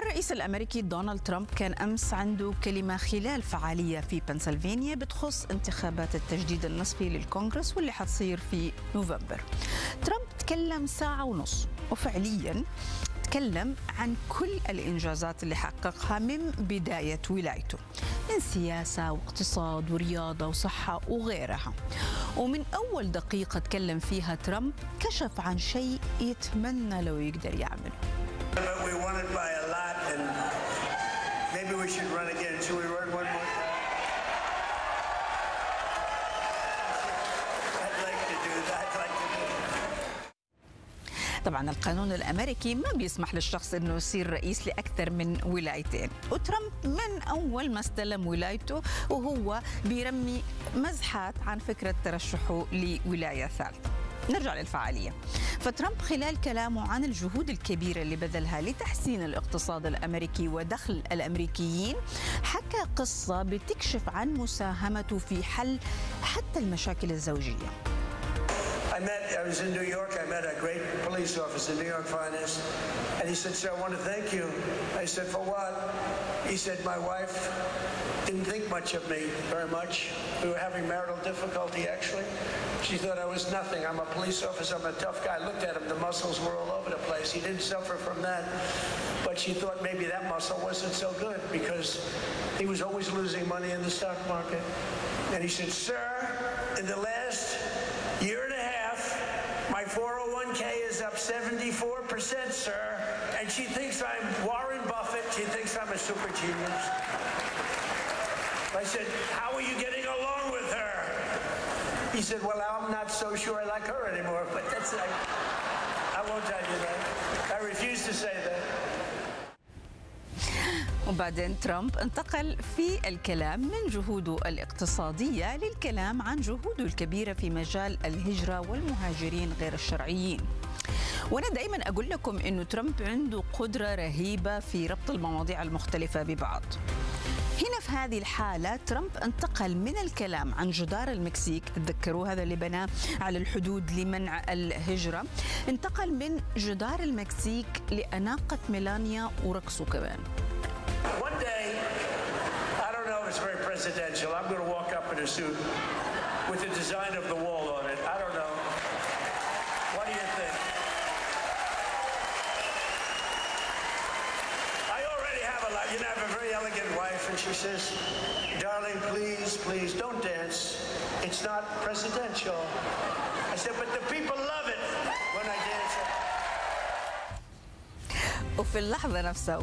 الرئيس الأمريكي دونالد ترامب كان أمس عنده كلمة خلال فعالية في بنسلفانيا بتخص انتخابات التجديد النصفي للكونغرس واللي حتصير في نوفمبر. ترامب تكلم ساعة ونص وفعليا تكلم عن كل الإنجازات اللي حققها من بداية ولايته من سياسة واقتصاد ورياضة وصحة وغيرها. ومن أول دقيقة تكلم فيها ترامب كشف عن شيء يتمنى لو يقدر يعمله. We won it by a lot, and maybe we should run again. Should we run one more time? I'd like to do that. طبعا القانون الأمريكي ما بيسمح للشخص أنه يصير رئيس لأكثر من ولايتين، وترامب من أول ما استلم ولايته وهو بيرمي مزحات عن فكرة ترشحه لولاية ثالثة. نرجع للفعالية. فترامب خلال كلامه عن الجهود الكبيرة اللي بذلها لتحسين الاقتصاد الأمريكي ودخل الأمريكيين حكى قصة بتكشف عن مساهمته في حل حتى المشاكل الزوجية. I was in New York. I met a great police officer, New York finance, and he said, "Sir, I want to thank you." I said, "For what?" He said, "My wife didn't think much of me very much. We were having marital difficulty, actually. She thought I was nothing. I'm a police officer. I'm a tough guy." I looked at him. The muscles were all over the place. He didn't suffer from that, but she thought maybe that muscle wasn't so good because he was always losing money in the stock market. And he said, "Sir, in the last year and a half, my 401k is up 74%, sir, and she thinks I'm Warren Buffett. She thinks I'm a super genius." I said, "How are you getting along with her?" He said, "Well, I'm not so sure I like her anymore, but that's like, I won't tell you that. I refuse to say that." وبعدين ترامب انتقل في الكلام من جهوده الاقتصادية للكلام عن جهوده الكبيرة في مجال الهجرة والمهاجرين غير الشرعيين. وأنا دائما أقول لكم أنه ترامب عنده قدرة رهيبة في ربط المواضيع المختلفة ببعض. هنا في هذه الحالة ترامب انتقل من الكلام عن جدار المكسيك، تذكروا هذا اللي بناه على الحدود لمنع الهجرة، انتقل من جدار المكسيك لأناقة ميلانيا ورقصه كمان. One day, I don't know if it's very presidential, I'm going to walk up in a suit with the design of the wall on it. I don't know. What do you think? I already have a lot. You know, I have a very elegant wife, and she says, "Darling, please, please, don't dance. It's not presidential." I said, "But the people love it when I dance." وفي اللحظة نفسها